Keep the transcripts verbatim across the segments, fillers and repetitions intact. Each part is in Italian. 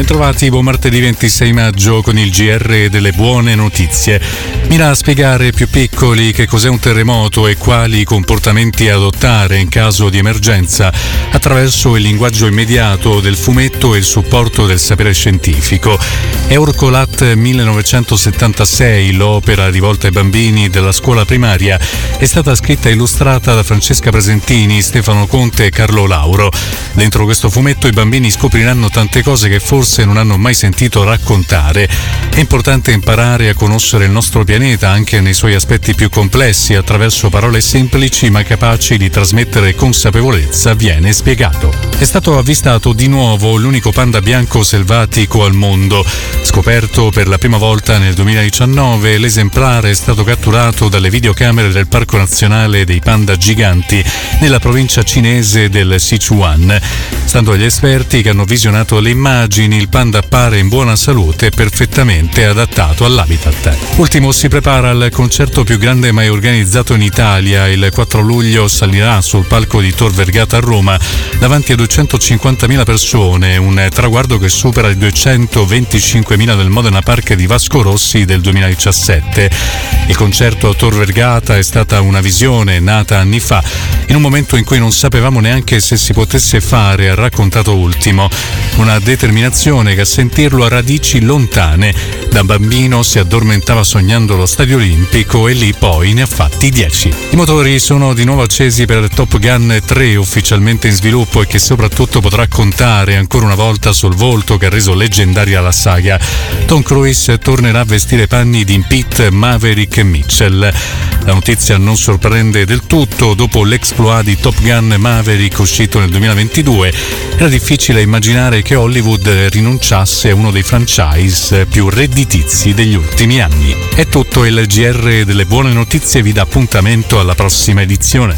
Bentrovati, buon martedì ventisei maggio con il G R delle buone notizie. Mira a spiegare ai più piccoli che cos'è un terremoto e quali comportamenti adottare in caso di emergenza attraverso il linguaggio immediato del fumetto e il supporto del sapere scientifico. Eurcolat millenovecentosettantasei, l'opera rivolta ai bambini della scuola primaria, è stata scritta e illustrata da Francesca Presentini, Stefano Conte e Carlo Lauro. Dentro questo fumetto i bambini scopriranno tante cose che forse non hanno mai sentito raccontare. È importante imparare a conoscere il nostro pianeta anche nei suoi aspetti più complessi attraverso parole semplici ma capaci di trasmettere consapevolezza, viene spiegato. È stato avvistato di nuovo l'unico panda bianco selvatico al mondo. Scoperto per la prima volta nel duemiladiciannove, l'esemplare è stato catturato dalle videocamere del Parco Nazionale dei Panda Giganti nella provincia cinese del Sichuan. Stando agli esperti che hanno visionato le immagini, il panda appare in buona salute e perfettamente adattato all'habitat. Ultimo si prepara al concerto più grande mai organizzato in Italia. Il quattro luglio salirà sul palco di Tor Vergata a Roma davanti a duecentocinquantamila persone, un traguardo che supera i duecentoventicinquemila del Modena Park di Vasco Rossi del duemiladiciassette. Il concerto a Tor Vergata è stata una visione nata anni fa, in un momento in cui non sapevamo neanche se si potesse fare, ha raccontato Ultimo. Una determinazione che a sentirlo ha radici lontane. Da bambino si addormentava sognando lo Stadio Olimpico e lì poi ne ha fatti dieci. I motori sono di nuovo accesi per Top Gun tre, ufficialmente in sviluppo e che soprattutto potrà contare ancora una volta sul volto che ha reso leggendaria la saga. Tom Cruise tornerà a vestire panni di Pete, Maverick e Mitchell. La notizia non sorprende del tutto. Dopo l'exploit di Top Gun Maverick uscito nel duemilaventidue, era difficile immaginare che Hollywood rinunciasse a uno dei franchise più redditizi degli ultimi anni. È tutto, il G R delle buone notizie vi dà appuntamento alla prossima edizione.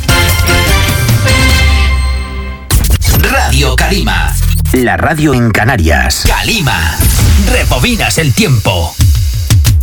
Radio Calima, la radio en Canarias. Calima, rebobinas el tiempo.